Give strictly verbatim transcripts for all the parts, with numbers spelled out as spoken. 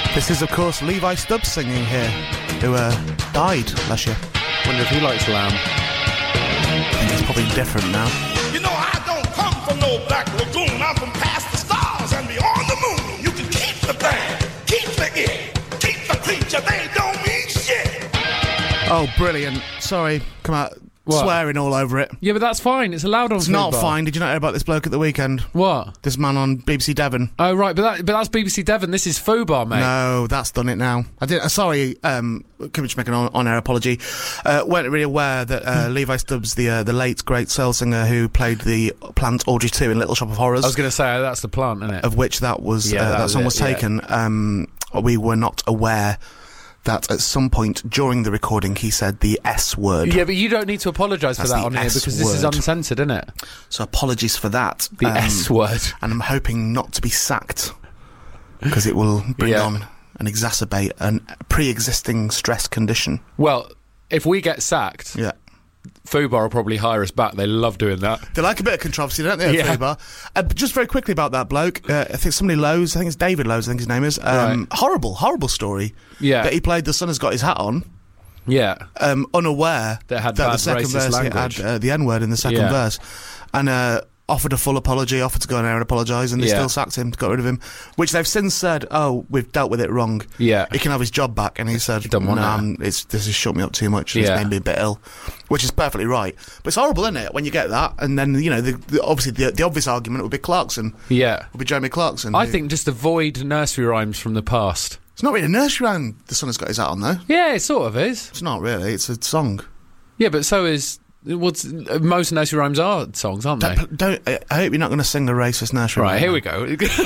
This is, of course, Levi Stubbs singing here, who uh, died last year. Wonder if he likes lamb. I think it's probably different now. You know, I don't come from no black lagoon. I'm from past the stars and beyond the moon. You can keep the thing, keep the it, keep the creature. They don't mean shit. Oh, brilliant. Sorry, come out What? swearing all over it. Yeah, but that's fine. It's allowed on It's Food not Bar. fine. Did you not hear about this bloke at the weekend? What? This man on B B C Devon. Oh, right, but that, but that's B B C Devon. This is Fubar, mate. No, that's done it now. I did. Uh, sorry, um, can we just make an on- on-air apology? Uh, weren't really aware that uh, Levi Stubbs, the uh, the late great soul singer who played the plant Audrey two in Little Shop of Horrors, I was going to say, oh, that's the plant, isn't it? of which that was Yeah, uh, that that was song it, was yeah. taken. Um, we were not aware that at some point during the recording he said the S word. Yeah, but you don't need to apologise for That's that the on here S because this is word. uncensored, isn't it? So apologies for that. The Um, S word. And I'm hoping not to be sacked because it will bring Yeah. on and exacerbate a pre-existing stress condition. Well, if we get sacked, Yeah. Fubar will probably hire us back. They love doing that. They like a bit of controversy, don't they, at Yeah. Fubar? Uh, but just very quickly about that bloke, uh, I think somebody Lowe's, I think it's David Lowe's, I think his name is. Um, Right. Horrible, horrible story. Yeah. That he played The Sun Has Got His Hat On, Yeah. um, unaware That had the bad second racist verse language. he had uh, the N-word in the second Yeah. verse. And uh, offered a full apology, offered to go on air and apologise, and they Yeah. still sacked him, got rid of him. Which they've since said, oh, we've dealt with it wrong. Yeah. He can have his job back. And he said, Don't want no, that. I'm- it's, this has shut me up too much. It's Yeah. made me a bit ill. Which is perfectly right. But it's horrible, isn't it, when you get that? And then, you know, the, the, obviously the, the obvious argument would be Clarkson. Yeah. Would be Jeremy Clarkson. I who- think just avoid nursery rhymes from the past. It's not really a nursery rhyme, The Sun Has Got His Hat On, though. Yeah, it sort of is. It's not really. It's a song. Yeah, but so is... What's, most nursery rhymes are songs, aren't they? Don't, don't, I I hope you're not going to sing the racist nursery Right, rhyme. here we go.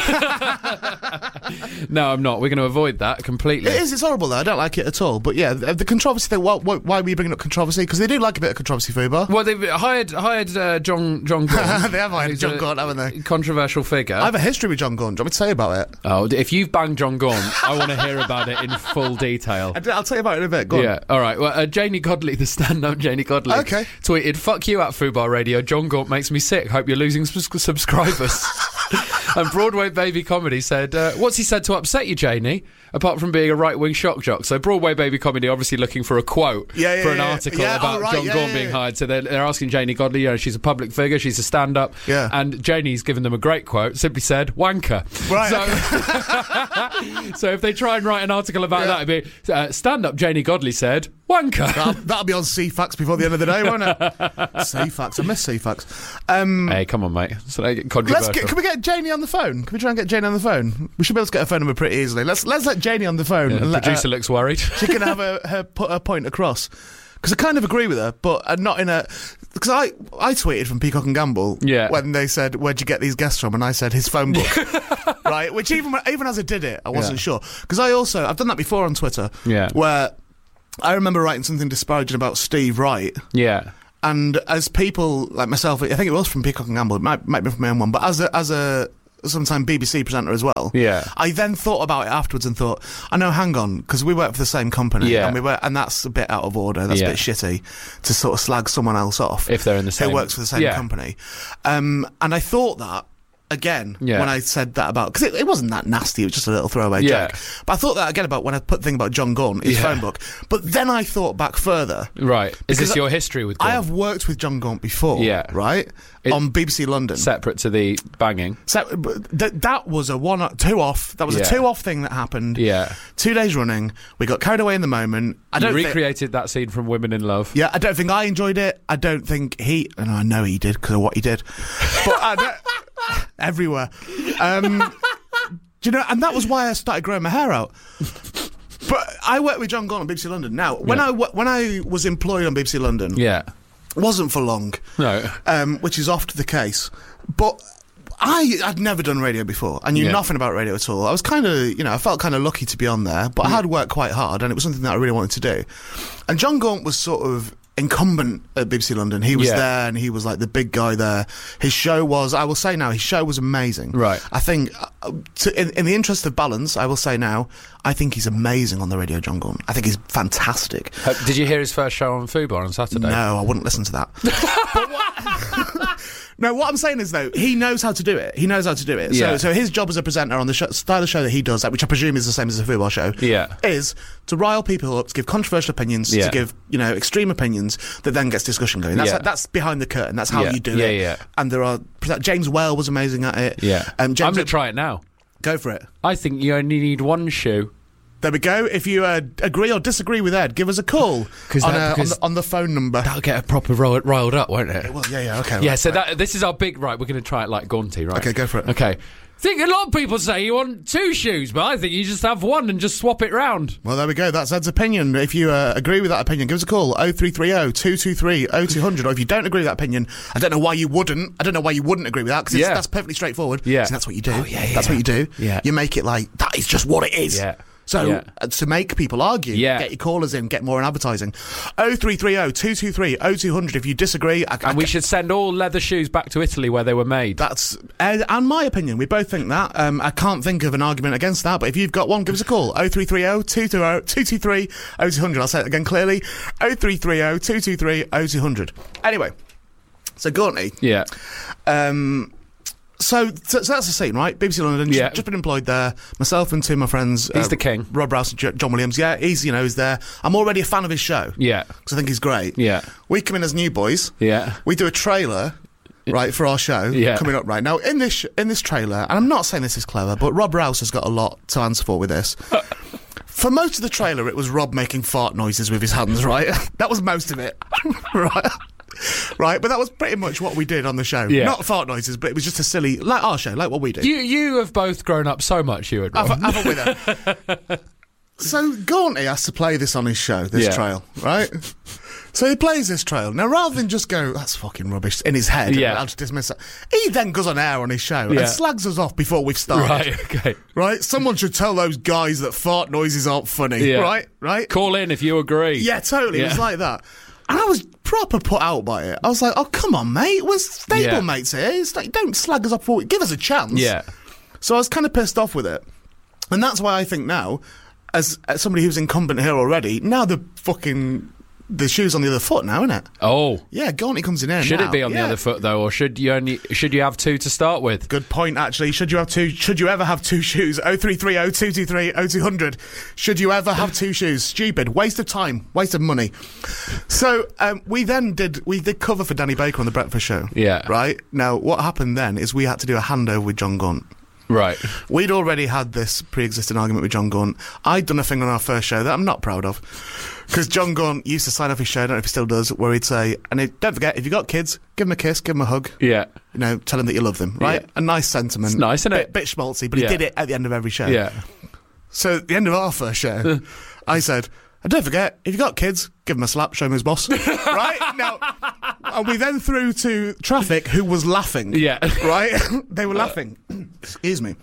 No, I'm not. We're going to avoid that completely. It is, it's horrible though, I don't like it at all. But yeah, the, the controversy thing, why, why, why are we bringing up controversy? Because they do like a bit of controversy, Fubar. Well, they've hired hired uh, John John Gaunt. They have hired who's John a Gaunt, haven't they? Controversial figure. I have a history with John Gaunt. Do you want me to tell you about it? Oh, if you've banged John Gaunt, I want to hear about it in full detail. I d- I'll tell you about it in a bit. Go on. Yeah, all right. Well, uh, Janie Godley, the stand-up Janie Godley, Okay. tweeted, "Fuck you at Fubar Radio. John Gaunt makes me sick. Hope you're losing sus- subscribers." And Broadway Baby Comedy said, uh, "What's he said to upset you, Janie? Apart from being a right-wing shock jock." So Broadway Baby Comedy obviously looking for a quote Yeah, yeah, for an yeah, article yeah, about oh, right, John yeah, Gaunt yeah, being yeah. hired. So they're, they're asking Janie Godley, you know, she's a public figure, she's a stand-up. Yeah. And Janie's given them a great quote, simply said, "Wanker." Right, So, so if they try and write an article about Yeah. that, it'd be, uh, stand-up Janie Godley said, "Wanker." That'll, that'll be on C FAX before the end of the day, won't it? C FAX. I miss C FAX. Um, Hey, come on, mate. So they get let's controversial. get, can we get Janie on the phone? Can we try and get Janie on the phone? We should be able to get her phone number pretty easily. Let's let's let Janie on the phone. Yeah, and the let producer her, looks worried. she can have her, her put her point across. Because I kind of agree with her, but uh, not in a... Because I, I tweeted from Peacock and Gamble Yeah. when they said, where'd you get these guests from? And I said, his phone book. Right? Which even even as I did it, I wasn't Yeah. sure. Because I also... I've done that before on Twitter. Yeah. Where I remember writing something disparaging about Steve Wright. Yeah. And as people like myself, I think it was from Peacock and Gamble, it might, might be from my own one, but as a, as a sometime B B C presenter as well, Yeah. I then thought about it afterwards and thought, I know, hang on, because we work for the same company, Yeah. and we work, and that's a bit out of order, that's Yeah. a bit shitty to sort of slag someone else off If they're in the same... who works for the same Yeah. company. Um, and I thought that again Yeah. when I said that about, because it, it wasn't that nasty, it was just a little throwaway Yeah. joke. But I thought that again about when I put the thing about John Gaunt, his Yeah. phone book. But then I thought back further. Right. Is Because this I- your history with I Gaunt? have worked with John Gaunt before, Yeah. right? It- on B B C London. Separate to the banging. So, th- that was a one, two off. That was Yeah. a two off thing that happened. Yeah. Two days running. We got carried away in the moment. I You don't thi- recreated that scene from Women in Love. Yeah, I don't think I enjoyed it. I don't think he. And I know he did because of what he did. But I don't, everywhere. Um, do you know? And that was why I started growing my hair out. But I worked with John Gaunt on B B C London. Now, when Yeah. I w- when I was employed on B B C London, Yeah. wasn't for long. No. Um, which is often the case. But I had never done radio before. I knew Yeah. nothing about radio at all. I was kind of, you know, I felt kind of lucky to be on there, but I had worked quite hard, and it was something that I really wanted to do. And John Gaunt was sort of incumbent at B B C London. He was Yeah. there, and he was like the big guy there. His show was, I will say now, his show was amazing. Right. I think, uh, to, in, in the interest of balance, I will say now, I think he's amazing on the radio, John Gaunt. I think he's fantastic. Uh, did you hear his first show on Fubar on Saturday? No, I wouldn't listen to that. But what, no, what I'm saying is, though, he knows how to do it. He knows how to do it. Yeah. So, so his job as a presenter on the show, style of show that he does, which I presume is the same as the Fubar show, Yeah. is to rile people up, to give controversial opinions, Yeah. to give, you know, extreme opinions that then gets discussion going. That's Yeah. that's behind the curtain. That's how Yeah. you do Yeah, it. yeah. And there are James Whale was amazing at it. Yeah. Um, James, I'm going to try it now. go for it. I think you only need one shoe. There we go. If you uh, agree or disagree with Ed, give us a call 'Cause on, that- uh, on, because- the, on the phone number. That'll get a proper rile- riled up, won't it? Well, yeah, yeah, okay. Yeah, right, so right. that this is our big... Right, we're going to try it like Gaunty, right? Okay, go for it. Okay. I think a lot of people say you want two shoes, but I think you just have one and just swap it round. Well, there we go. That's Ed's opinion. If you uh, agree with that opinion, give us a call. oh three three oh, two two three, oh two hundred. Or if you don't agree with that opinion, I don't know why you wouldn't. I don't know why you wouldn't agree with that, because Yeah. that's perfectly straightforward. Yeah. So that's what you do. Oh, yeah, yeah, That's what you do. Yeah. You make it like, that is just what it is. Yeah. So, Yeah. uh, to make people argue, Yeah. get your callers in, get more in advertising. oh three three oh, two two three, oh two hundred. If you disagree, I, I, And we should send all leather shoes back to Italy where they were made. That's Ed and my opinion. We both think that. Um, I can't think of an argument against that, but if you've got one, give us a call. oh three three oh, two two three, oh two hundred. I'll say it again clearly. oh three three oh, two two three, oh two hundred. Anyway, so Gaunty. Yeah. Um, so, so, so that's the scene, right? B B C London, Yeah. just been employed there. Myself and two of my friends. He's the king. Rob Rouse and J- John Williams. Yeah, he's, you know, he's there. I'm already a fan of his show. Yeah. Because I think he's great. Yeah. We come in as new boys. Yeah. We do a trailer, right, for our show Yeah. coming up right now. In this sh- in this trailer, and I'm not saying this is clever, but Rob Rouse has got a lot to answer for with this. For most of the trailer, it was Rob making fart noises with his hands, right? That was most of it, right? Right, but that was pretty much what we did on the show. Yeah. Not fart noises, but it was just a silly, like our show, like what we do. You you have both grown up so much, you and Rob. Have, a- have a winner. So Gaunty has to play this on his show, this Yeah. trail, right? So he plays this trail. Now, rather than just go, that's fucking rubbish, in his head, Yeah. I'll just dismiss it, he then goes on air on his show Yeah. and slags us off before we've started. Right, okay. Right? Someone should tell those guys that fart noises aren't funny. Yeah. Right? Right? Call in if you agree. Yeah, totally. It was Yeah. like that. And I was proper put out by it. I was like, oh, come on, mate. We're stable Yeah. mates here. It's like, don't slag us off for Give us a chance. Yeah. So I was kind of pissed off with it. And that's why I think now, as, as somebody who's incumbent here already, now the fucking... The shoe's on the other foot now, isn't it? Oh. Yeah, Gaunty comes in here Should now. it be on Yeah. the other foot though, or should you only should you have two to start with? Good point, actually. Should you have two? Should you ever have two shoes? oh three three oh, two two three, oh two hundred. Should you ever have two shoes? Stupid. Waste of time. Waste of money. So um, we then did we did cover for Danny Baker on the Breakfast Show. Yeah. Right now, what happened then is we had to do a handover with John Gaunt. Right. We'd already had this pre-existing argument with John Gaunt. I'd done a thing on our first show that I'm not proud of. Because John Gaunt used to sign off his show, I don't know if he still does, where he'd say, and it, don't forget, if you've got kids, give them a kiss, give them a hug. Yeah. You know, tell them that you love them, right? Yeah. A nice sentiment. It's nice, isn't bit, it? Bit schmaltzy, but Yeah. he did it at the end of every show. Yeah. So at the end of our first show, I said, and don't forget, if you've got kids, give them a slap, show them who's boss. Right? Now, and we then threw to Traffic, who was laughing. Yeah. Right? They were laughing. Excuse me.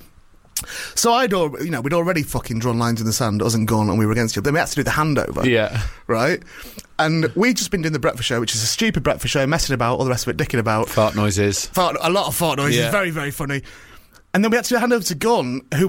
So I'd, al- you know, we'd already fucking drawn lines in the sand, us and Gaunt, and we were against each other. Then we had to do the handover. Yeah. Right? And we'd just been doing the Breakfast Show, which is a stupid breakfast show, messing about, all the rest of it, dicking about. Fart noises. Fart, a lot of fart noises, Yeah. very, very funny. And then we had to hand over to Gaunt, who